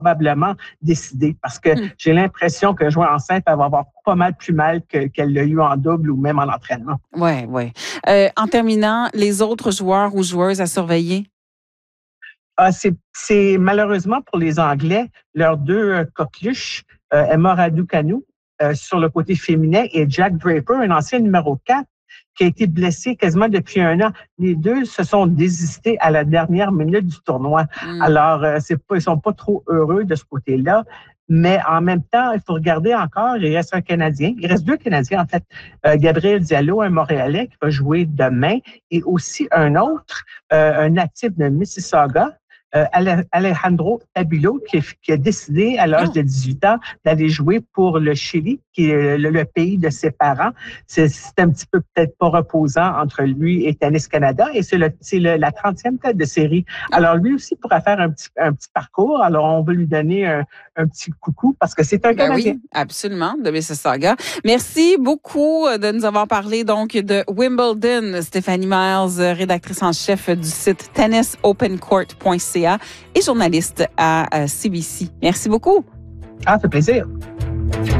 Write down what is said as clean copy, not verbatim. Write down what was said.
probablement décider parce que j'ai l'impression que jouer en simple, elle va avoir pas mal plus mal qu'elle l'a eu en double ou même en entraînement. Oui, oui. En terminant, les autres joueurs ou joueuses à surveiller? C'est malheureusement pour les Anglais, leurs deux coqueluches, Emma Raducanu sur le côté féminin et Jack Draper, un ancien numéro 4, qui a été blessé quasiment depuis 1 an. Les deux se sont désistés à la dernière minute du tournoi. Alors, ils sont pas trop heureux de ce côté-là. Mais en même temps, il faut regarder encore, il reste un Canadien. Il reste 2 Canadiens, en fait. Gabriel Diallo, un Montréalais qui va jouer demain, et aussi un autre, un natif de Mississauga, Alejandro Tabilo, qui a décidé à l'âge de 18 ans d'aller jouer pour le Chili, qui est le pays de ses parents. C'est un petit peu peut-être pas reposant entre lui et Tennis Canada, et c'est la 30e tête de série. Alors lui aussi pourra faire un petit parcours. Alors on veut lui donner un petit coucou parce que c'est un Canadien. Oui, absolument, de Mississauga. Merci beaucoup de nous avoir parlé donc de Wimbledon. Stéphanie Miles, rédactrice en chef du site tennisopencourt.ca et journaliste à CBC. Merci beaucoup. Ça fait plaisir.